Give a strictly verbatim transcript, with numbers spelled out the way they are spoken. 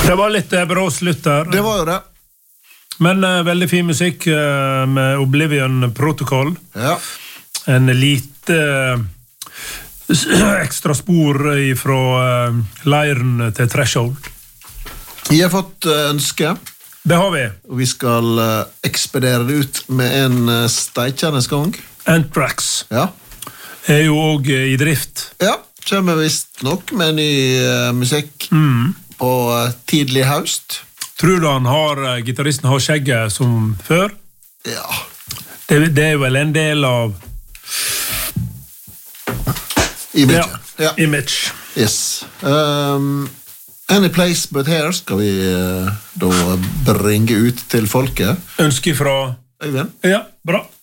Det var litt brå slutt der. Det var jo det. Men uh, veldig fin musikk uh, med Oblivion Protocol. Ja. En lite uh, ekstra spor fra uh, leiren til Threshold. Jeg har fått uh, ønske. Det har vi. Og vi skal uh, ekspedere det ut med en uh, steikjendes gang. Anthrax. Ja. Er jo også uh, i drift. Ja, kommer visst nok med ny uh, musikk. Mm. På tidlig høst. Tror du han har, gitaristen har skjegget som før? Ja. Det, det er vel en del av... Image. Ja, ja. image. Yes. Um, any place but here skal vi uh, da bringe ut til folket. Ønske fra... Øyvind? Ja, bra.